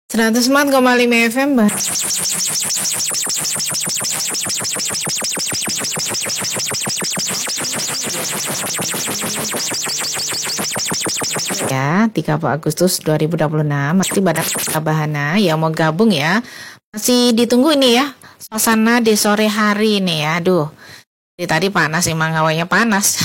104,5 FM. Ya, 30 Agustus 2026 masih banyak Bahana yang mau gabung ya. Masih ditunggu ini ya, suasana di sore hari ini ya. Aduh, tadi panas, emang hawanya panas.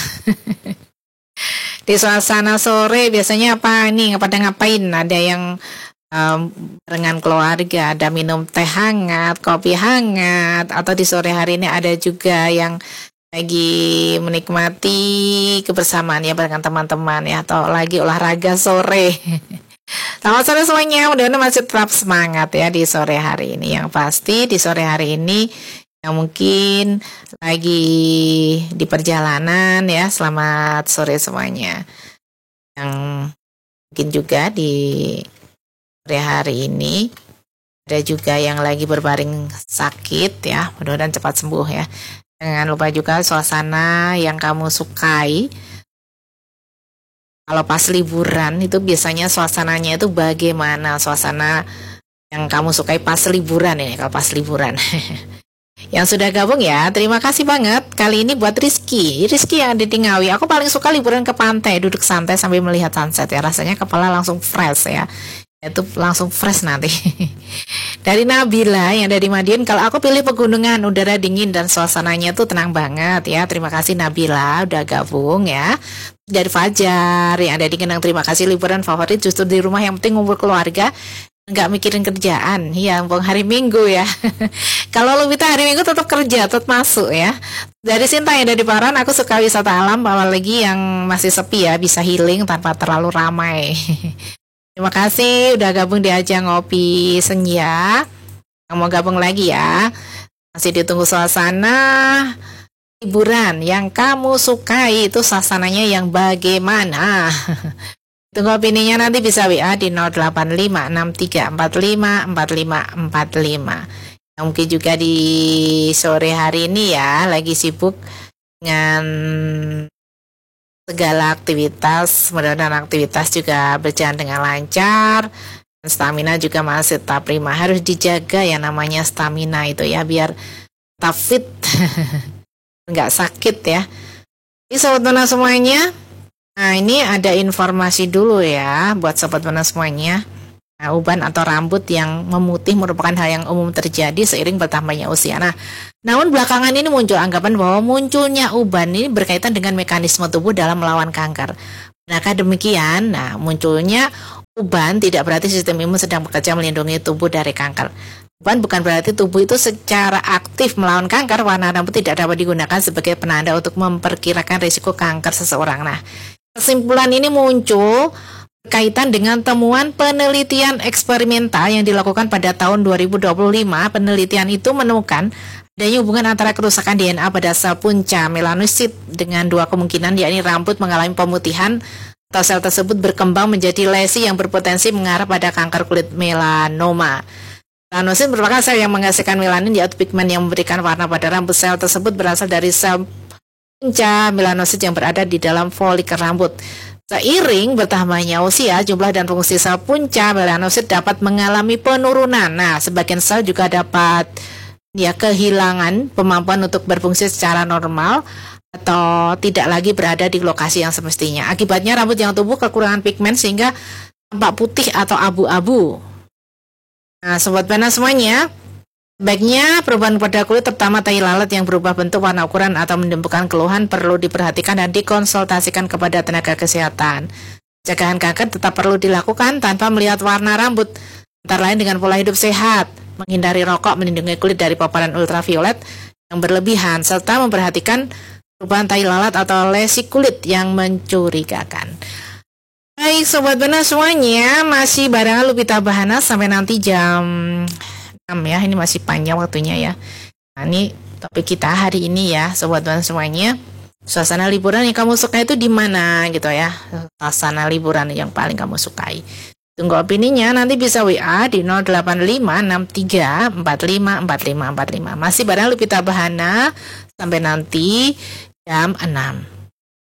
Di suasana sore biasanya apa nih, pada ngapain? Ada yang dengan keluarga, ada minum teh hangat, kopi hangat, atau di sore hari ini ada juga yang lagi menikmati kebersamaan ya dengan teman-teman ya, atau lagi olahraga sore. Selamat sore semuanya, mudah-mudahan masih tetap semangat ya di sore hari ini. Yang pasti di sore hari ini yang mungkin lagi di perjalanan ya, selamat sore semuanya. Yang mungkin juga di sore hari ini ada juga yang lagi berbaring sakit ya, mudah-mudahan cepat sembuh ya. Jangan lupa juga suasana yang kamu sukai. Kalau pas liburan itu biasanya suasananya itu bagaimana? Suasana yang kamu sukai pas liburan ini, kalau pas liburan. Yang sudah gabung ya, terima kasih banget. Kali ini buat Rizky yang ada di Ngawi. Aku paling suka liburan ke pantai, duduk santai sambil melihat sunset ya. Rasanya kepala langsung fresh ya. Itu langsung fresh nanti. Dari Nabila yang dari Madiun, kalau aku pilih pegunungan, udara dingin dan suasananya tuh tenang banget ya. Terima kasih Nabila udah gabung ya. Dari Fajar yang ada di Kenang, terima kasih. Liburan favorit justru di rumah, yang penting ngumpul keluarga, nggak mikirin kerjaan ya. Bang hari Minggu ya. Kalau lu minta hari Minggu tetap kerja, tetap masuk ya. Dari Sinta yang ada di Paran, aku suka wisata alam, apalagi yang masih sepi ya, bisa healing tanpa terlalu ramai. Terima kasih udah gabung di Ajang Ngopi Senja. Yang mau gabung lagi ya, masih ditunggu suasana liburan yang kamu sukai, itu suasananya yang bagaimana? Tunggu opininya, nanti bisa WA di 085634545545. Mungkin juga di sore hari ini ya lagi sibuk dengan segala aktivitas, mudah-mudahan aktivitas juga berjalan dengan lancar. Stamina juga masih tetap prima, harus dijaga ya namanya stamina itu ya, biar tetap fit, nggak sakit ya. Jadi sobat Mana semuanya, nah ini ada informasi dulu ya buat sobat Mana semuanya. Nah, uban atau rambut yang memutih merupakan hal yang umum terjadi seiring bertambahnya usia. Nah, namun belakangan ini muncul anggapan bahwa munculnya uban ini berkaitan dengan mekanisme tubuh dalam melawan kanker. Benarkah demikian? Nah, munculnya uban tidak berarti sistem imun sedang bekerja melindungi tubuh dari kanker. Uban bukan berarti tubuh itu secara aktif melawan kanker. Warna rambut tidak dapat digunakan sebagai penanda untuk memperkirakan risiko kanker seseorang. Nah, kesimpulan ini muncul berkaitan dengan temuan penelitian eksperimental yang dilakukan pada tahun 2025. Penelitian itu menemukan adanya hubungan antara kerusakan DNA pada sel punca melanosit dengan dua kemungkinan, yakni rambut mengalami pemutihan atau sel tersebut berkembang menjadi lesi yang berpotensi mengarah pada kanker kulit melanoma. Melanosit merupakan sel yang menghasilkan melanin, yaitu pigmen yang memberikan warna pada rambut. Sel tersebut berasal dari sel punca melanosit yang berada di dalam folikel rambut. Seiring bertambahnya usia, jumlah dan fungsi sel punca melanosit dapat mengalami penurunan. Nah, sebagian sel juga dapat ya kehilangan kemampuan untuk berfungsi secara normal atau tidak lagi berada di lokasi yang semestinya. Akibatnya rambut yang tumbuh kekurangan pigmen sehingga tampak putih atau abu-abu. Nah, sobat Mana semuanya, baiknya perubahan pada kulit, terutama tai lalat yang berubah bentuk, warna, ukuran, atau menimbulkan keluhan perlu diperhatikan dan dikonsultasikan kepada tenaga kesehatan. Pencegahan kanker tetap perlu dilakukan tanpa melihat warna rambut, antara lain dengan pola hidup sehat, menghindari rokok, melindungi kulit dari paparan ultraviolet yang berlebihan, serta memperhatikan perubahan tai lalat atau lesi kulit yang mencurigakan. Baik sobat Mana semuanya, masih bareng Lupita Bahana sampai nanti jam 6 ya, ini masih panjang waktunya ya. Nah, ini topik kita hari ini ya, sobat Mana semuanya. Suasana liburan yang kamu suka itu di mana gitu ya? Suasana liburan yang paling kamu sukai. Tunggu opininya, nanti bisa WA di 085634545545. Masih bareng Lupita Bahana sampai nanti jam 6.